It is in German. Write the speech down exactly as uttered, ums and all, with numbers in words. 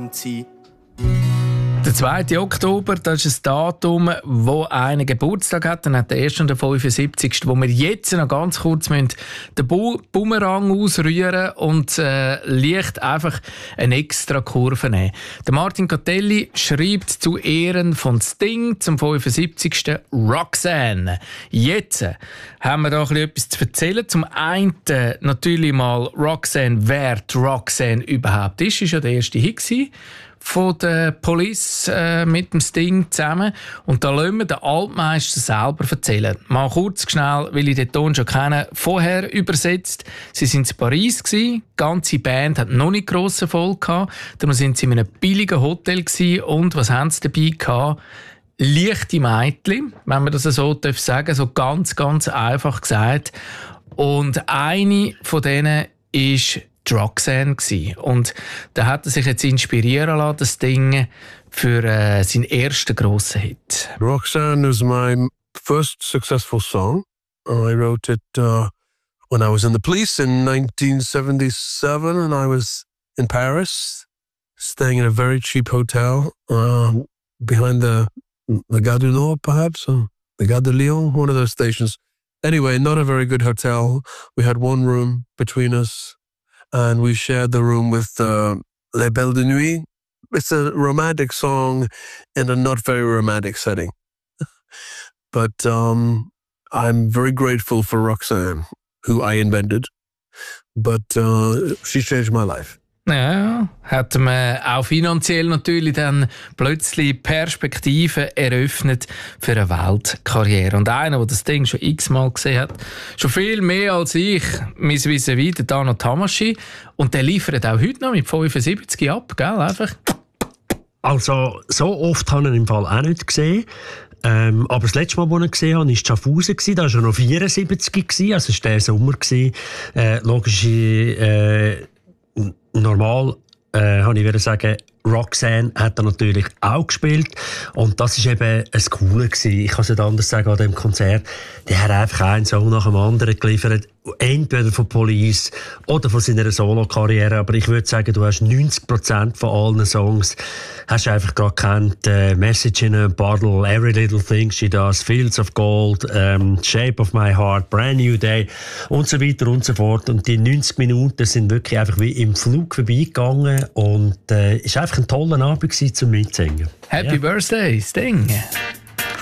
Abend sein. Der zweite Oktober, das ist ein Datum, wo einer Geburtstag hat. Dann hat der erste und der fünfundsiebzigste wo wir jetzt noch ganz kurz müssen den Bu- Bumerang ausrühren und äh, leicht einfach eine extra Kurve nehmen. Der Martin Catelli schreibt zu Ehren von Sting zum fünfundsiebzigsten Roxanne. Jetzt haben wir da ein bisschen etwas zu erzählen. Zum einen natürlich mal Roxanne, wer die Roxanne überhaupt ist. Das war ja der erste Hit von der Police äh, mit dem Sting zusammen. Und da lassen wir den Altmeister selber erzählen. Mal kurz schnell, weil ich den Ton schon kenne, vorher übersetzt. Sie waren in Paris gewesen. Die ganze Band hat noch nicht grossen Erfolg gehabt. Darum waren sie in einem billigen Hotel gewesen. Und was haben sie dabei gehabt? Leichte Mädchen, wenn man das so sagen darf. So ganz, ganz einfach gesagt. Und eine von denen ist Roxanne gsi. Und da hat er sich jetzt inspirieren lassen, das Ding, für äh, seinen ersten grossen Hit. Roxanne is my first successful song. I wrote it uh, when I was in the police in nineteen seventy-seven, and I was in Paris, staying in a very cheap hotel uh, behind the, the Gare du Nord, perhaps, or the Gare de Lyon, one of those stations. Anyway, not a very good hotel. We had one room between us, and we shared the room with uh, Les Belles de Nuit. It's a romantic song in a not very romantic setting. But um, I'm very grateful for Roxanne, who I invented. But uh, she changed my life. Ja, hat man auch finanziell natürlich dann plötzlich Perspektiven eröffnet für eine Weltkarriere. Und einer, der das Ding schon x-mal gesehen hat, schon viel mehr als ich, mein Vis-à-vis, der Dano Tamaschi. Und der liefert auch heute noch mit fünfundsiebzig ab, gell? Einfach. Also, so oft habe ich ihn im Fall auch nicht gesehen. Ähm, aber das letzte Mal, als ich ihn gesehen habe, war Schaffhausen. Da war er noch vierundsiebzig, also es war der Sommer. Äh, logisch, äh, normal, äh, habe ich wieder sagen, Roxanne hat er natürlich auch gespielt. Und das war eben ein Coole gewesen. Ich kann es nicht anders sagen an diesem Konzert. Der hat einfach einen Song nach dem anderen geliefert. Entweder von Police oder von seiner Solo-Karriere. Aber ich würde sagen, du hast neunzig Prozent von allen Songs hast du einfach gerade gekannt. Äh, Message in a Bottle, Every Little Thing She Does, Fields of Gold, ähm, Shape of My Heart, Brand New Day und so weiter und so fort. Und die neunzig Minuten sind wirklich einfach wie im Flug vorbeigegangen. Und es äh, war einfach ein toller Abend gewesen, zum Mitsingen. Happy ja. Birthday, Sting!